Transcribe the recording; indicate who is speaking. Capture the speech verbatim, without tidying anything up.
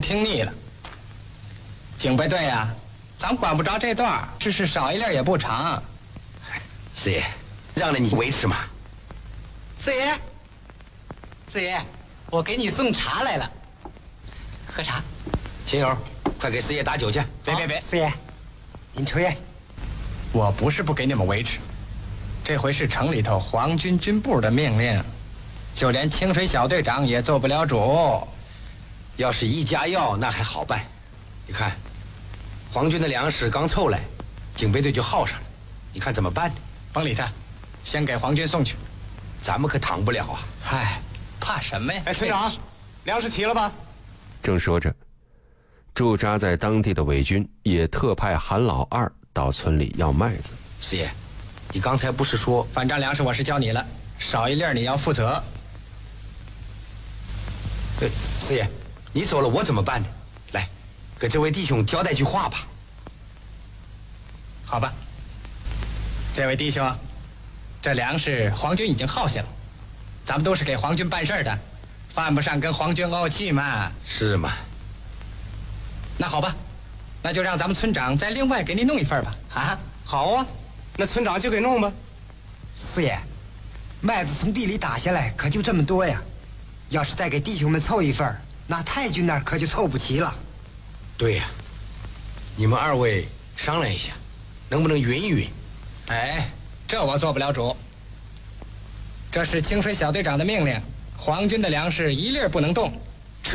Speaker 1: 听腻了。警备队呀、啊，咱管不着这段，只是少一粒也不长。
Speaker 2: 四爷，让了你维持嘛。
Speaker 1: 四爷，四爷，我给你送茶来了，喝茶。
Speaker 2: 新友，快给四爷打酒去。
Speaker 1: 别别别，
Speaker 3: 四爷，您抽烟。
Speaker 1: 我不是不给你们维持，这回是城里头皇军军部的命令，就连清水小队长也做不了主。
Speaker 2: 要是一家要，那还好办。你看，皇军的粮食刚凑来，警备队就耗上了，你看怎么办呢？
Speaker 1: 甭理他，先给皇军送去。
Speaker 2: 咱们可挡不了啊！
Speaker 1: 嗨，怕什么呀？
Speaker 3: 哎，村长，粮食齐了吧？
Speaker 4: 正说着，驻扎在当地的伪军也特派韩老二到村里要麦子。
Speaker 2: 四爷，你刚才不是说
Speaker 1: 反正粮食我是交你了，少一粒你要负责。
Speaker 2: 呃，四爷，你走了我怎么办呢？来，给这位弟兄交代句话吧。
Speaker 1: 好吧，这位弟兄，这粮食皇军已经耗下了，咱们都是给皇军办事的，犯不上跟皇军怄气嘛。
Speaker 2: 是吗？
Speaker 1: 那好吧，那就让咱们村长再另外给你弄一份吧。啊，
Speaker 3: 好啊，那村长就给弄吧。四爷，麦子从地里打下来可就这么多呀，要是再给弟兄们凑一份，那太君那儿可就凑不齐了。
Speaker 2: 对呀、啊，你们二位商量一下，能不能匀一匀？
Speaker 1: 哎，这我做不了主。这是清水小队长的命令，皇军的粮食一粒不能动，